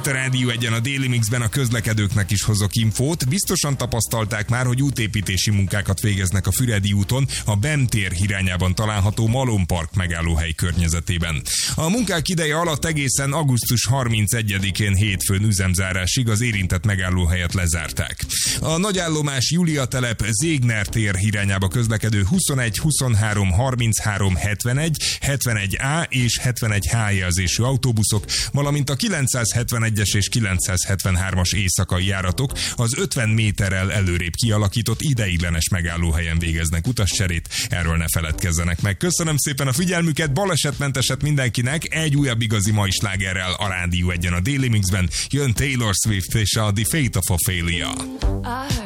Itt a Rádió Egyen a Déli Mixben a közlekedőknek is hozok infót. Biztosan tapasztalták már, hogy útépítési munkákat végeznek a Füredi úton, a BEM tér irányában található Malom Park megállóhely környezetében. A munkák ideje alatt egészen augusztus 31-én hétfőn üzemzárásig az érintett megállóhelyet lezárták. A nagyállomás Julia telep Zégner tér irányába közlekedő 21, 23, 33, 71, 71A és 71H jelzésű autóbuszok, valamint a 971-es és 973-as éjszakai járatok az 50 méterrel előrébb kialakított ideiglenes megállóhelyen végeznek utascserét. Erről ne feledkezzenek meg. Köszönöm szépen a figyelmüket, balesetmenteset mindenkinek, egy újabb igazi mai slágerrel a Rádió Egyen a Déli Mixben. Jön Taylor Swift és a The Fate of Ophelia.